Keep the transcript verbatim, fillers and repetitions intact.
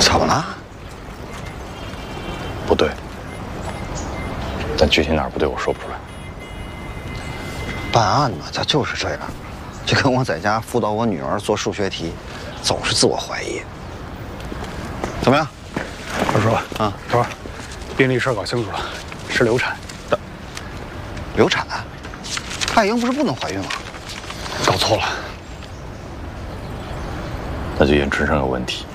怎么了？ 不对，但具体哪儿不对，我说不出来。 办案嘛，他就是这样，就跟我在家辅导我女儿做数学题，总是自我怀疑。怎么样？ 二叔啊， 头儿，病历事儿搞清楚了，是流产。 流产？她已经不是不能怀孕了？ 搞错了。 那就验春生有问题。